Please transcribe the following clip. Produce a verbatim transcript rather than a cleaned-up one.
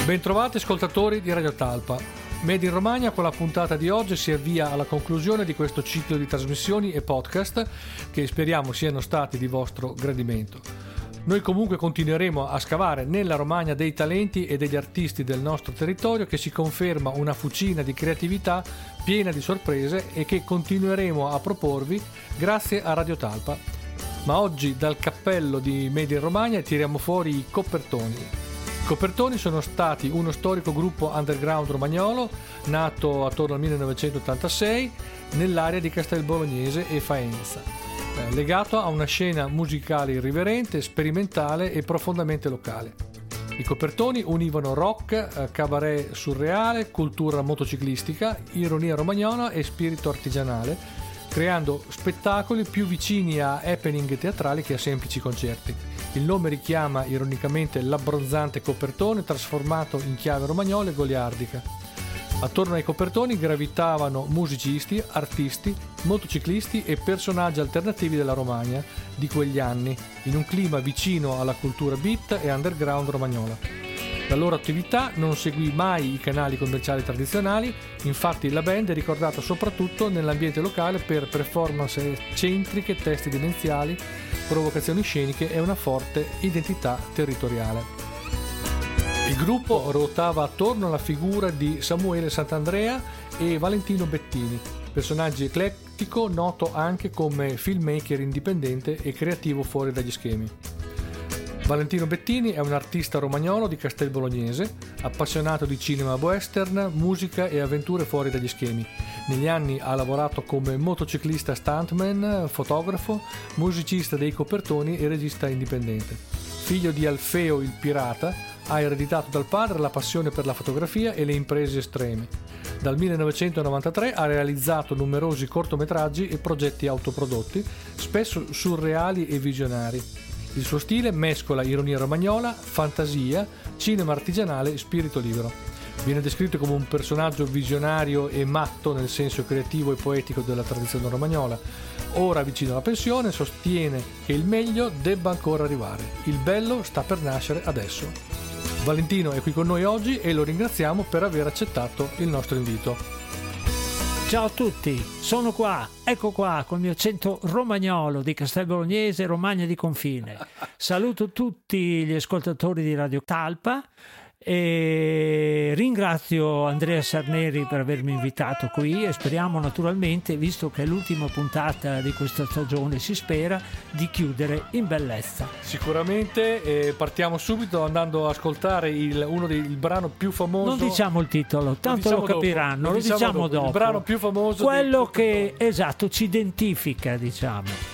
Bentrovati ascoltatori di Radio Talpa. Made in Romagna con la puntata di oggi si avvia alla conclusione di questo ciclo di trasmissioni e podcast che speriamo siano stati di vostro gradimento. Noi comunque continueremo a scavare nella Romagna dei talenti e degli artisti del nostro territorio, che si conferma una fucina di creatività piena di sorprese e che continueremo a proporvi grazie a Radio Talpa. Ma oggi dal cappello di Made in Romagna tiriamo fuori i Coppertoni. I Coppertoni sono stati uno storico gruppo underground romagnolo nato attorno al millenovecentottantasei nell'area di Castelbolognese e Faenza, eh, legato a una scena musicale irriverente, sperimentale e profondamente locale. I Coppertoni univano rock, eh, cabaret surreale, cultura motociclistica, ironia romagnola e spirito artigianale, creando spettacoli più vicini a happening teatrali che a semplici concerti. Il nome richiama ironicamente l'abbronzante Coppertone trasformato in chiave romagnola e goliardica. Attorno ai Coppertoni gravitavano musicisti, artisti, motociclisti e personaggi alternativi della Romagna di quegli anni, in un clima vicino alla cultura beat e underground romagnola. La loro attività non seguì mai i canali commerciali tradizionali, infatti la band è ricordata soprattutto nell'ambiente locale per performance eccentriche, testi demenziali, provocazioni sceniche e una forte identità territoriale. Il gruppo ruotava attorno alla figura di Samuele Sant'Andrea e Valentino Bettini, personaggio eclettico noto anche come filmmaker indipendente e creativo fuori dagli schemi. Valentino Bettini è un artista romagnolo di Castelbolognese, appassionato di cinema western, musica e avventure fuori dagli schemi. Negli anni ha lavorato come motociclista stuntman, fotografo, musicista dei Coppertoni e regista indipendente. Figlio di Alfeo il Pirata, ha ereditato dal padre la passione per la fotografia e le imprese estreme. Dal millenovecentonovantatré ha realizzato numerosi cortometraggi e progetti autoprodotti, spesso surreali e visionari. Il suo stile mescola ironia romagnola, fantasia, cinema artigianale e spirito libero. Viene descritto come un personaggio visionario e matto nel senso creativo e poetico della tradizione romagnola. Ora vicino alla pensione sostiene che il meglio debba ancora arrivare. Il bello sta per nascere adesso. Valentino è qui con noi oggi e lo ringraziamo per aver accettato il nostro invito. Ciao a tutti, sono qua, ecco qua, col mio accento romagnolo di Castelbolognese, Romagna di confine. Saluto tutti gli ascoltatori di Radio Talpa e ringrazio Andrea Sarneri per avermi invitato qui e speriamo naturalmente, visto che è l'ultima puntata di questa stagione, si spera di chiudere in bellezza. Sicuramente, eh, partiamo subito andando ad ascoltare il, uno dei il brano più famoso. Non diciamo il titolo, tanto lo, diciamo lo capiranno, dopo. lo, lo diciamo, diciamo dopo. dopo. Il brano più famoso, quello che esatto ci identifica, diciamo.